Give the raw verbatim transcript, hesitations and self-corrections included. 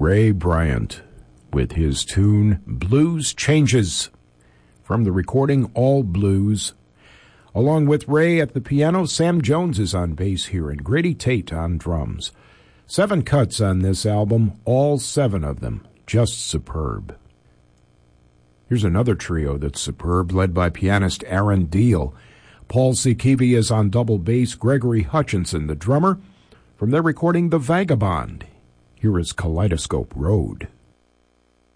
Ray Bryant with his tune Blues Changes from the recording All Blues. Along with Ray at the piano, Sam Jones is on bass here and Grady Tate on drums. Seven cuts on this album, all seven of them just superb. Here's another trio that's superb, led by pianist Aaron Deal. Paul Sikivi is on double bass, Gregory Hutchinson, the drummer, from their recording The Vagabond. Here is Kaleidoscope Road.